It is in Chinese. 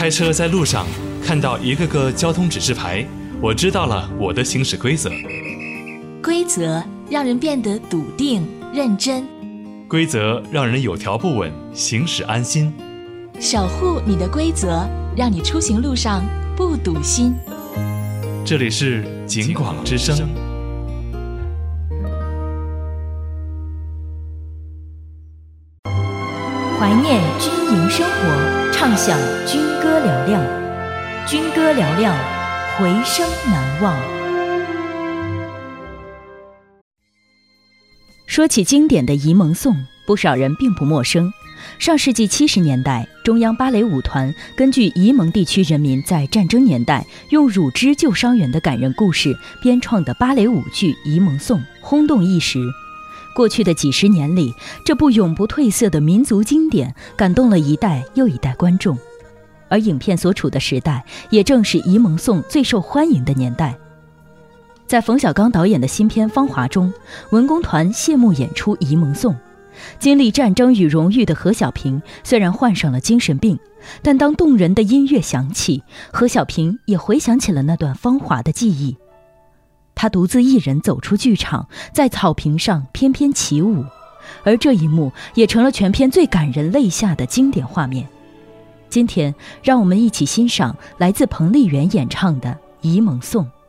开车在路上看到一个个交通指示牌，我知道了我的行驶规则。 规则让人变得笃定认真， 规则让人有条不紊，行驶安心。 守护你的规则，让你出行路上不堵心。 这里是警广之声。 怀念军营生活，畅享军歌嘹亮，军歌嘹亮，回声难忘。说起经典的沂蒙颂，不少人并不陌生。上世纪70年代，中央芭蕾舞团根据沂蒙地区人民在战争年代用乳汁救伤员的感人故事编创的芭蕾舞剧《沂蒙颂》轰动一时。过去的几十年里，这部永不褪色的民族经典感动了一代又一代观众，而影片所处的时代也正是沂蒙颂最受欢迎的年代。在冯小刚导演的新片《芳华》中，文工团谢幕演出《沂蒙颂》。经历战争与荣誉的何小萍虽然患上了精神病，但当动人的音乐响起，何小萍也回想起了那段芳华的记忆。他独自一人走出剧场，在草坪上翩翩起舞，而这一幕也成了全片最感人泪下的经典画面。今天让我们一起欣赏来自彭丽媛演唱的《沂蒙颂》。